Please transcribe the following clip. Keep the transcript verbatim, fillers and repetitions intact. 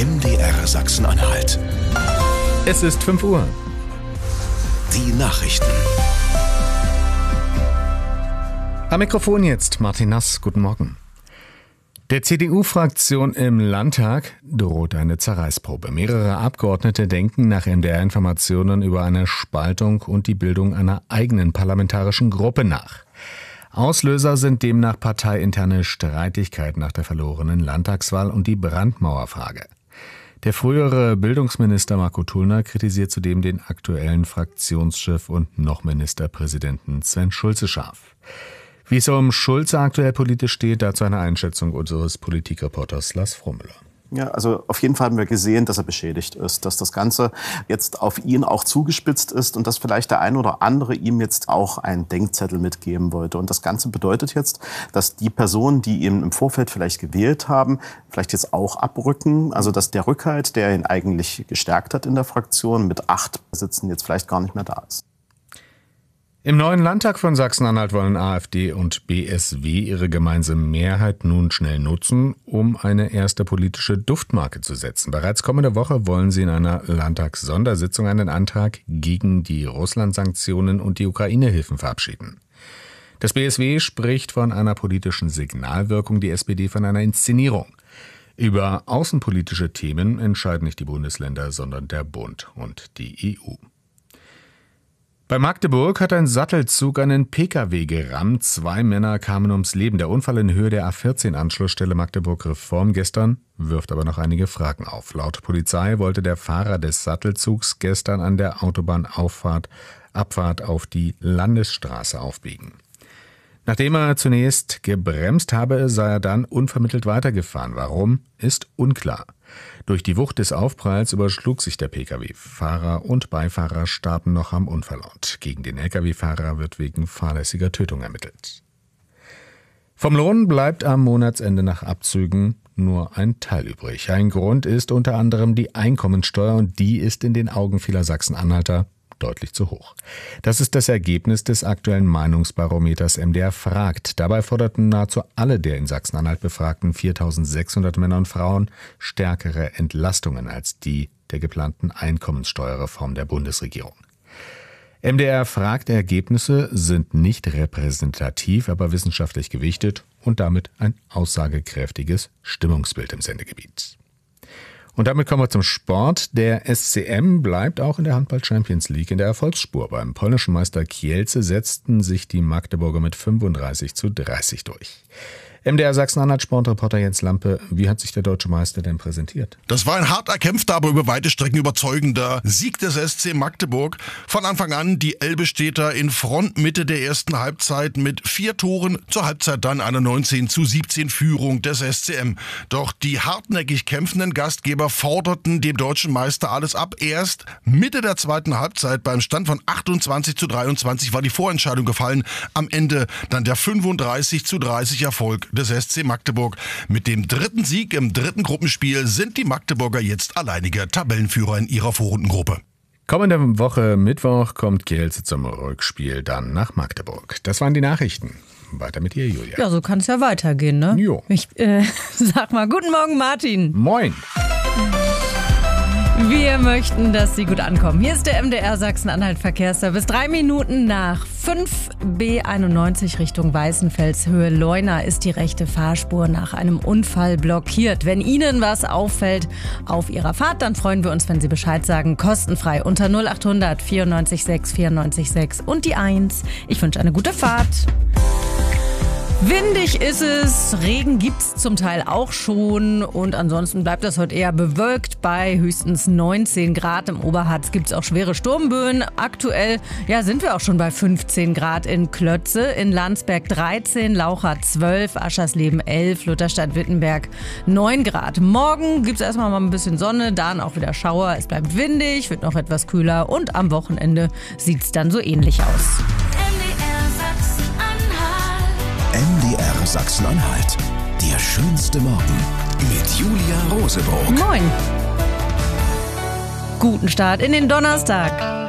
M D R Sachsen-Anhalt. Es ist fünf Uhr. Die Nachrichten. Am Mikrofon jetzt Martin Nass. Guten Morgen. Der C D U-Fraktion im Landtag droht eine Zerreißprobe. Mehrere Abgeordnete denken nach M D R-Informationen über eine Spaltung und die Bildung einer eigenen parlamentarischen Gruppe nach. Auslöser sind demnach parteiinterne Streitigkeiten nach der verlorenen Landtagswahl und die Brandmauerfrage. Der frühere Bildungsminister Marco Thulner kritisiert zudem den aktuellen Fraktionschef und noch Ministerpräsidenten Sven Schulze scharf. Wie es um Schulze aktuell politisch steht, dazu eine Einschätzung unseres Politikreporters Lars Frommüller. Ja, also auf jeden Fall haben wir gesehen, dass er beschädigt ist, dass das Ganze jetzt auf ihn auch zugespitzt ist und dass vielleicht der ein oder andere ihm jetzt auch einen Denkzettel mitgeben wollte. Und das Ganze bedeutet jetzt, dass die Personen, die ihn im Vorfeld vielleicht gewählt haben, vielleicht jetzt auch abrücken. Also dass der Rückhalt, der ihn eigentlich gestärkt hat in der Fraktion, mit acht Sitzen jetzt vielleicht gar nicht mehr da ist. Im neuen Landtag von Sachsen-Anhalt wollen AfD und B S W ihre gemeinsame Mehrheit nun schnell nutzen, um eine erste politische Duftmarke zu setzen. Bereits kommende Woche wollen sie in einer Landtagssondersitzung einen Antrag gegen die Russland-Sanktionen und die Ukraine-Hilfen verabschieden. Das B S W spricht von einer politischen Signalwirkung, die S P D von einer Inszenierung. Über außenpolitische Themen entscheiden nicht die Bundesländer, sondern der Bund und die E U. Bei Magdeburg hat ein Sattelzug einen P K W gerammt. Zwei Männer kamen ums Leben. Der Unfall in Höhe der A vierzehn Anschlussstelle Magdeburg-Reform gestern wirft aber noch einige Fragen auf. Laut Polizei wollte der Fahrer des Sattelzugs gestern an der Autobahnauffahrt Abfahrt auf die Landesstraße aufbiegen. Nachdem er zunächst gebremst habe, sei er dann unvermittelt weitergefahren. Warum, ist unklar. Durch die Wucht des Aufpralls überschlug sich der P K W. Fahrer und Beifahrer starben noch am Unfallort. Gegen den L K W-Fahrer wird wegen fahrlässiger Tötung ermittelt. Vom Lohn bleibt am Monatsende nach Abzügen nur ein Teil übrig. Ein Grund ist unter anderem die Einkommensteuer und die ist in den Augen vieler Sachsen-Anhalter deutlich zu hoch. Das ist das Ergebnis des aktuellen Meinungsbarometers M D R fragt. Dabei forderten nahezu alle der in Sachsen-Anhalt befragten viertausendsechshundert Männer und Frauen stärkere Entlastungen als die der geplanten Einkommenssteuerreform der Bundesregierung. M D R fragt Ergebnisse sind nicht repräsentativ, aber wissenschaftlich gewichtet und damit ein aussagekräftiges Stimmungsbild im Sendegebiet. Und damit kommen wir zum Sport. Der S C M bleibt auch in der Handball-Champions League in der Erfolgsspur. Beim polnischen Meister Kielce setzten sich die Magdeburger mit fünfunddreißig zu dreißig durch. M D R Sachsen-Anhalt-Sportreporter Jens Lampe, wie hat sich der deutsche Meister denn präsentiert? Das war ein hart erkämpfter, aber über weite Strecken überzeugender Sieg des S C Magdeburg. Von Anfang an die Elbe-Städter in Front Mitte der ersten Halbzeit mit vier Toren. Zur Halbzeit dann eine neunzehn zu siebzehn Führung des S C M. Doch die hartnäckig kämpfenden Gastgeber forderten dem deutschen Meister alles ab. Erst Mitte der zweiten Halbzeit beim Stand von achtundzwanzig zu dreiundzwanzig war die Vorentscheidung gefallen. Am Ende dann der fünfunddreißig zu dreißig Erfolg des S C Magdeburg. Mit dem dritten Sieg im dritten Gruppenspiel sind die Magdeburger jetzt alleiniger Tabellenführer in ihrer Vorrundengruppe. Kommende Woche Mittwoch kommt Kielce zum Rückspiel dann nach Magdeburg. Das waren die Nachrichten. Weiter mit dir, Julia. Ja, so kann es ja weitergehen, ne? Jo. Ich äh, sag mal, guten Morgen, Martin. Moin. Wir möchten, dass Sie gut ankommen. Hier ist der M D R Sachsen-Anhalt-Verkehrsservice. Drei Minuten nach fünf B einundneunzig Richtung Weißenfels, Höhe Leuna, ist die rechte Fahrspur nach einem Unfall blockiert. Wenn Ihnen was auffällt auf Ihrer Fahrt, dann freuen wir uns, wenn Sie Bescheid sagen. Kostenfrei unter null achthundert vierundneunzig sechs vierundneunzig sechs und die eins. Ich wünsche eine gute Fahrt. Windig ist es, Regen gibt's zum Teil auch schon und ansonsten bleibt das heute eher bewölkt bei höchstens neunzehn Grad. Im Oberharz gibt's auch schwere Sturmböen. Aktuell ja, sind wir auch schon bei fünfzehn Grad in Klötze, in Landsberg dreizehn, Laucha zwölf, Aschersleben elf, Lutherstadt-Wittenberg neun Grad. Morgen gibt's erstmal mal ein bisschen Sonne, dann auch wieder Schauer. Es bleibt windig, wird noch etwas kühler und am Wochenende sieht's dann so ähnlich aus. M D R Sachsen-Anhalt. Der schönste Morgen mit Julia Rosebrock. Moin. Guten Start in den Donnerstag.